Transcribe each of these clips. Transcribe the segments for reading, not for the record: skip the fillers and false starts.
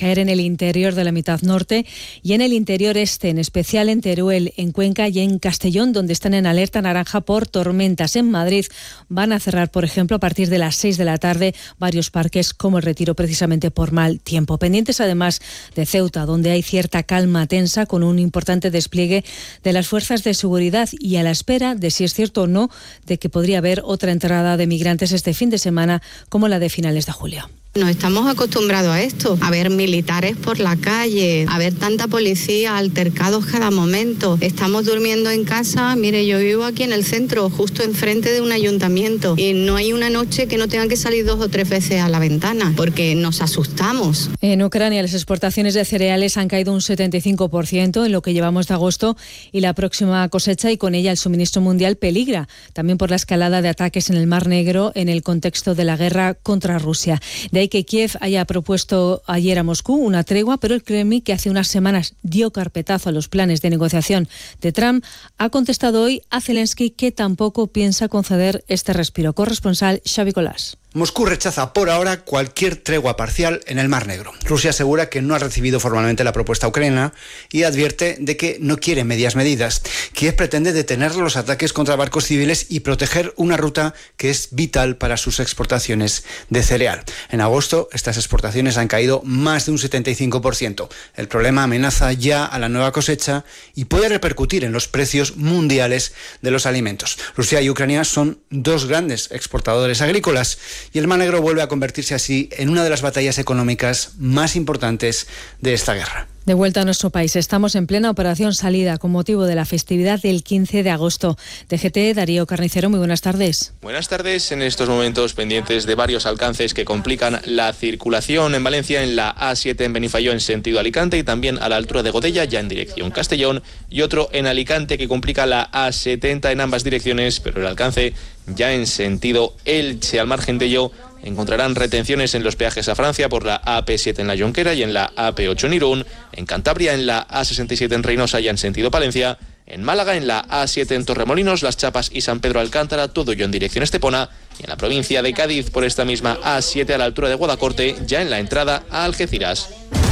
caer en el interior de la mitad norte y en el interior este, en especial en Teruel, en Cuenca y en Castellón, donde están en alerta naranja por tormentas. En Madrid van a cerrar, por ejemplo, a partir de las 6 de la tarde varios parques como el Retiro, precisamente por mal tiempo. Pendientes además de Ceuta, donde hay cierta calma tensa con un importante despliegue de las fuerzas de seguridad y a la espera de si es cierto o no de que podría haber otra entrada de migrantes este fin de semana como la de finales de julio. Nos estamos acostumbrados a esto, a ver militares por la calle, a ver tanta policía, altercados cada momento. Estamos durmiendo en casa, mire, yo vivo aquí en el centro, justo enfrente de un ayuntamiento, y no hay una noche que no tenga que salir 2 o 3 veces a la ventana, porque nos asustamos. En Ucrania las exportaciones de cereales han caído un 75% en lo que llevamos de agosto y la próxima cosecha y con ella el suministro mundial peligra, también por la escalada de ataques en el Mar Negro en el contexto de la guerra contra Rusia. De ahí que Kiev haya propuesto ayer a Moscú una tregua, pero el Kremlin, que hace unas semanas dio carpetazo a los planes de negociación de Trump, ha contestado hoy a Zelensky que tampoco piensa conceder este respiro. Corresponsal Xavi Colás. Moscú rechaza por ahora cualquier tregua parcial en el Mar Negro. Rusia asegura que no ha recibido formalmente la propuesta ucraniana y advierte de que no quiere medias medidas. Kiev pretende detener los ataques contra barcos civiles y proteger una ruta que es vital para sus exportaciones de cereal. En agosto, estas exportaciones han caído más de un 75%. El problema amenaza ya a la nueva cosecha y puede repercutir en los precios mundiales de los alimentos. Rusia y Ucrania son 2 grandes exportadores agrícolas y el Mar Negro vuelve a convertirse así en una de las batallas económicas más importantes de esta guerra. De vuelta a nuestro país, estamos en plena operación salida con motivo de la festividad del 15 de agosto. DGT, Darío Carnicero, muy buenas tardes. Buenas tardes, en estos momentos pendientes de varios alcances que complican la circulación en Valencia, en la A7 en Benifayó en sentido Alicante y también a la altura de Godella ya en dirección Castellón, y otro en Alicante que complica la A70 en ambas direcciones, pero el alcance ya en sentido Elche. Al margen de ello, encontrarán retenciones en los peajes a Francia por la AP7 en la Jonquera y en la AP8 en Irún, en Cantabria en la A67 en Reynosa y en sentido Palencia, en Málaga en la A7 en Torremolinos, Las Chapas y San Pedro Alcántara, todo ello en dirección Estepona, y en la provincia de Cádiz por esta misma A7 a la altura de Guadacorte, ya en la entrada a Algeciras.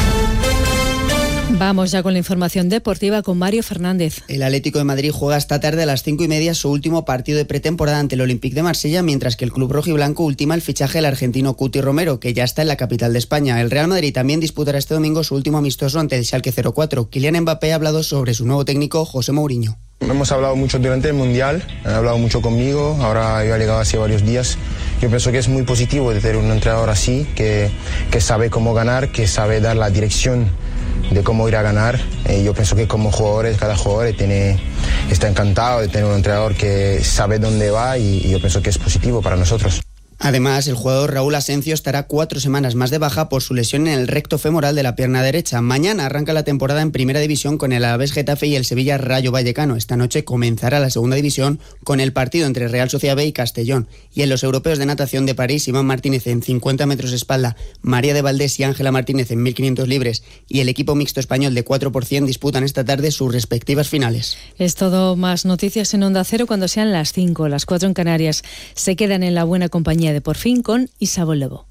Vamos ya con la información deportiva con Mario Fernández. El Atlético de Madrid juega esta tarde a las 5:30 su último partido de pretemporada ante el Olympique de Marsella, mientras que el club rojiblanco ultima el fichaje del argentino Cuti Romero, que ya está en la capital de España. El Real Madrid también disputará este domingo su último amistoso ante el Schalke 04. Kylian Mbappé ha hablado sobre su nuevo técnico, José Mourinho. Hemos hablado mucho durante el Mundial, han hablado mucho conmigo, ahora yo he llegado hace varios días. Yo pienso que es muy positivo de tener un entrenador así, que sabe cómo ganar, que sabe dar la dirección de cómo ir a ganar. Yo pienso que como jugadores, cada jugador está encantado de tener un entrenador que sabe dónde va y yo pienso que es positivo para nosotros. Además, el jugador Raúl Asencio estará 4 semanas más de baja por su lesión en el recto femoral de la pierna derecha. Mañana arranca la temporada en Primera División con el Alavés Getafe y el Sevilla Rayo Vallecano. Esta noche comenzará la Segunda División con el partido entre Real Sociedad B y Castellón. Y en los europeos de natación de París, Iván Martínez en 50 metros espalda, María de Valdés y Ángela Martínez en 1500 libres y el equipo mixto español de 4x100 disputan esta tarde sus respectivas finales. Es todo, más noticias en Onda Cero cuando sean las 5, las 4 en Canarias. Se quedan en la buena compañía de Por Fin con Isabel Lobo.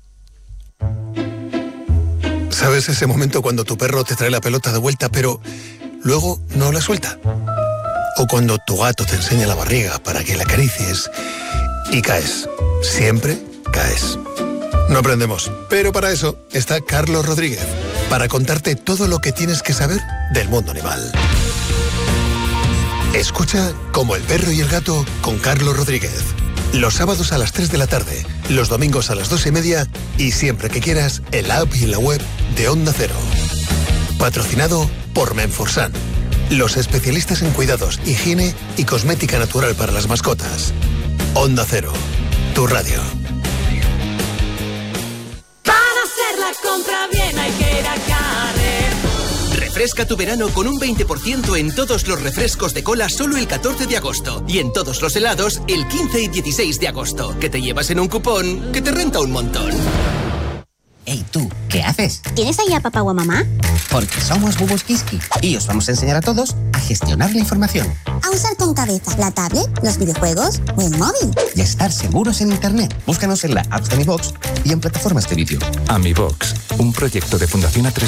¿Sabes ese momento cuando tu perro te trae la pelota de vuelta pero luego no la suelta? O cuando tu gato te enseña la barriga para que la acaricies y caes. Siempre caes. No aprendemos, pero para eso está Carlos Rodríguez, para contarte todo lo que tienes que saber del mundo animal. Escucha Como el perro y el gato con Carlos Rodríguez. Los sábados a las 3 de la tarde, los domingos a las 2:30 y siempre que quieras en la app y en la web de Onda Cero. Patrocinado por Menforsan, los especialistas en cuidados, higiene y cosmética natural para las mascotas. Onda Cero, tu radio. Para hacer la compra bien hay que ir a Carrefour. Refresca tu verano con un 20% en todos los refrescos de cola solo el 14 de agosto y en todos los helados el 15 y 16 de agosto, que te llevas en un cupón que te renta un montón. Ey, tú, ¿qué haces? ¿Tienes ahí a papá o a mamá? Porque somos Bubus Kiski y os vamos a enseñar a todos a gestionar la información. A usar con cabeza la tablet, los videojuegos o el móvil. Y a estar seguros en Internet. Búscanos en la app de Mi Box y en plataformas de vídeo. AmiBox, un proyecto de Fundación A3